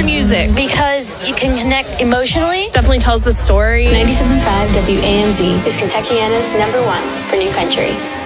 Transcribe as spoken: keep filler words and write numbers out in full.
to music? Because you can connect emotionally. Definitely tells the story. ninety-seven point five W A M Z is Kentuckiana's number one for new country.